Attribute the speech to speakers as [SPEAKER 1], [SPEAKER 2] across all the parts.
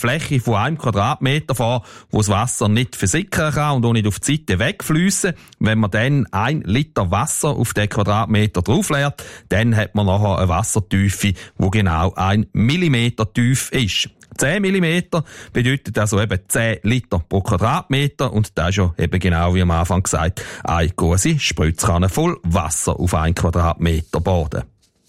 [SPEAKER 1] Fläche von 1 Quadratmeter vor, wo das Wasser nicht versickern kann und auch nicht auf die Seite wegfliessen. Wenn man dann 1 Liter Wasser auf den Quadratmeter draufleert, dann hat man nachher eine Wassertiefe, die genau 1 Millimeter tief ist. 10 mm bedeutet also eben 10 Liter pro Quadratmeter und das ist ja eben genau wie am Anfang gesagt, eine große Spritzkanne voll Wasser auf 1 Quadratmeter Boden.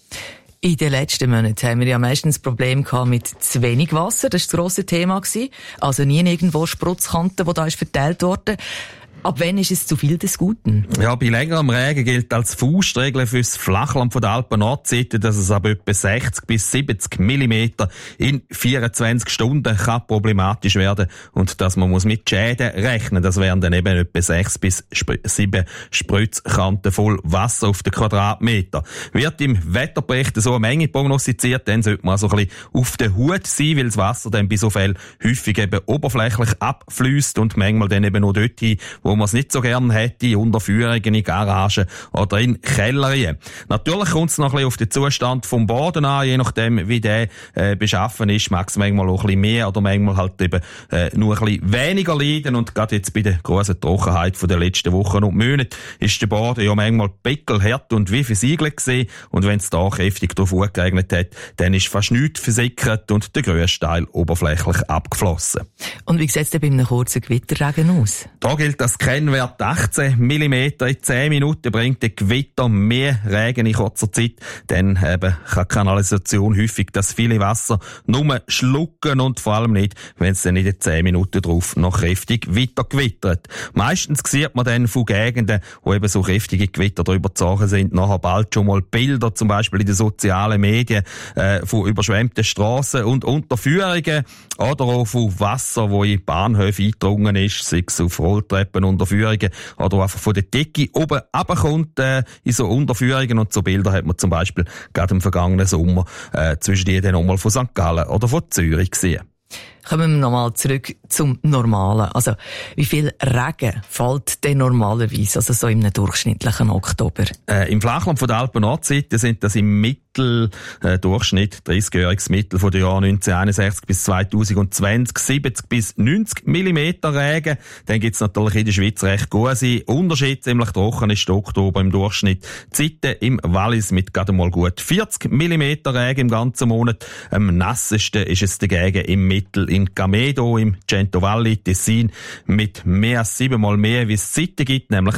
[SPEAKER 2] In den letzten Monaten haben wir ja meistens Probleme gehabt mit zu wenig Wasser. Das war das grosse Thema. Also nie irgendwo Spritzkanten, die da ist verteilt worden. Ab wann ist es zu viel des Guten? Ja, bei längerem Regen gilt als Faustregel fürs Flachland von der Alpen-Nordseite, dass es ab etwa 60 bis 70 mm in 24 Stunden kann problematisch werden und dass man muss mit Schäden rechnen. Das wären dann eben etwa 6 bis 7 Spritzkanten voll Wasser auf den Quadratmeter. Wird im Wetterbericht so eine Menge prognostiziert, dann sollte man so ein bisschen auf der Hut sein, weil das Wasser dann bei so Fällen häufig eben oberflächlich abfließt und manchmal dann eben nur dort hin, wo man es nicht so gern hätte, in Unterführungen, in Garagen oder in Kellerien. Natürlich kommt es noch ein bisschen auf den Zustand vom Boden an, je nachdem wie der beschaffen ist, mag es manchmal auch ein bisschen mehr oder manchmal halt eben nur ein bisschen weniger leiden und gerade jetzt bei der grossen Trockenheit von den letzten Wochen und Monaten ist der Boden ja manchmal pickelhart und wie versiegelt gewesen und wenn es da kräftig drauf geregnet hat, dann ist fast nichts versickert und der grösste Teil oberflächlich abgeflossen. Und wie sieht es denn bei einem kurzen Gewitterregen aus? Da gilt das Kennwert 18 mm in 10 Minuten bringt der Gewitter mehr Regen in kurzer Zeit. Dann eben kann die Kanalisation häufig das viele Wasser nur schlucken und vor allem nicht, wenn es dann in den 10 Minuten drauf noch kräftig weiter gewittert. Meistens sieht man dann von Gegenden, wo eben so kräftige Gewitter drüber gezogen sind, nachher bald schon mal Bilder, zum Beispiel in den sozialen Medien, von überschwemmten Strassen und Unterführungen oder auch von Wasser, wo in Bahnhöfe eingedrungen ist, sei es auf Rolltreppen, Unterführungen oder einfach von der Decke oben runterkommt in so Unterführungen und so Bilder hat man zum Beispiel gerade im vergangenen Sommer zwischen die dann nochmal von St. Gallen oder von Zürich gesehen. Kommen wir nochmal zurück zum Normalen. Also, wie viel Regen fällt denn normalerweise, also so im durchschnittlichen Oktober? Im Flachland von der Alpen-Nordseite sind das im Durchschnitt, 30-jähriges Mittel von den Jahren 1961 bis 2020, 70 bis 90 mm Regen. Dann gibt's natürlich in der Schweiz recht große Unterschiede. Ziemlich trocken ist der Oktober im Durchschnitt. Die Zeiten im Wallis mit gerade mal gut 40 mm Regen im ganzen Monat. Am nassesten ist es dagegen im Mittel in Gamedo, im Cento Valli, Tessin, mit mehr als 7-mal mehr, wie es Zeiten gibt, nämlich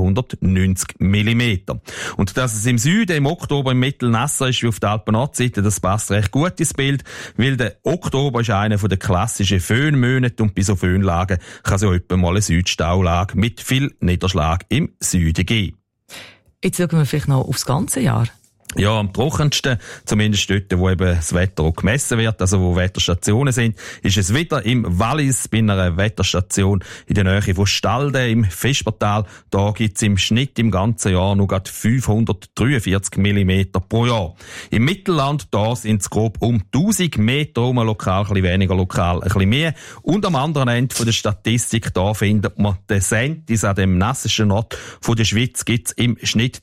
[SPEAKER 2] 290 mm. Und dass es im Süden im Oktober im Mittel nasser ist wie auf der Alpen-Nordseite, das passt recht gut ins Bild, weil der Oktober ist einer der klassischen Föhnmonate und bei so Föhnlagen kann es auch etwa mal eine Südstaulage mit viel Niederschlag im Süden geben. Jetzt schauen wir vielleicht noch aufs ganze Jahr. Ja, am trockensten, zumindest dort, wo eben das Wetter auch gemessen wird, also wo Wetterstationen sind, ist es wieder im Wallis bei einer Wetterstation in der Nähe von Stalden im Vespertal. Da gibt's im Schnitt im ganzen Jahr nur gerade 543 mm pro Jahr. Im Mittelland, da sind es grob um 1000 Meter rum, lokal ein bisschen weniger, lokal ein bisschen mehr. Und am anderen Ende von der Statistik, da findet man den Sentis, an dem nassesten Ort von der Schweiz, gibt's im Schnitt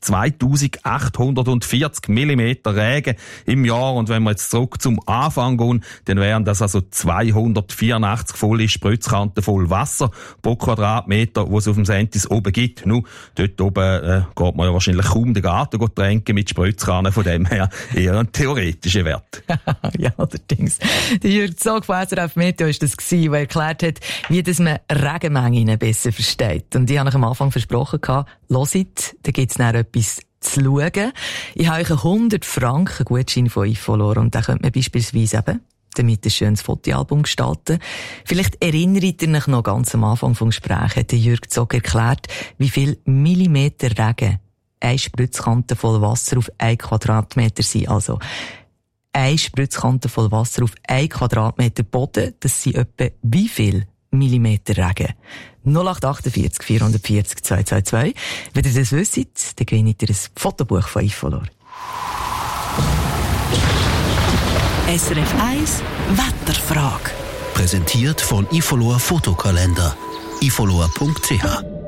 [SPEAKER 2] 2840 mm Regen im Jahr. Und wenn wir jetzt zurück zum Anfang gehen, dann wären das also 284 volle Spritzkanten voll Wasser pro Quadratmeter, wo es auf dem Sentis oben gibt. Nur dort oben geht man ja wahrscheinlich kaum den Garten tränken mit Spritzkannen, von dem her eher ein theoretischer Wert. Ja, allerdings. Der Jürg Zog von SRF Meteo war das, der erklärt hat, wie das man Regenmengen besser versteht. Und ich habe euch am Anfang versprochen, hört, da gibt es dann etwas zu schauen. Ich habe euch 100 Franken Gutschein von Ifolor und da könnte man beispielsweise eben damit ein schönes Fotoalbum gestalten. Vielleicht erinnert ihr euch noch ganz am Anfang vom Gespräch, hat Jürg Zog erklärt, wie viel Millimeter Regen eine Spritzkante voll Wasser auf 1 Quadratmeter sind. Also, eine Spritzkante voll Wasser auf 1 Quadratmeter Boden, das sind etwa wie viel Millimeter Regen? 0848 440 222. Wenn ihr das wisst, dann gewinnt ihr ein Fotobuch von Ifolor.
[SPEAKER 3] SRF 1 Wetterfrage. Präsentiert von Ifolor Fotokalender. ifolor.ch